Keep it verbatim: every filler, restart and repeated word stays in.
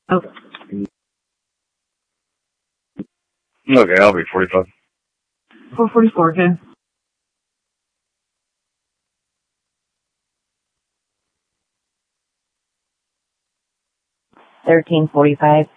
Okay. Okay, I'll be forty-five. four forty-four, okay. thirteen forty-five.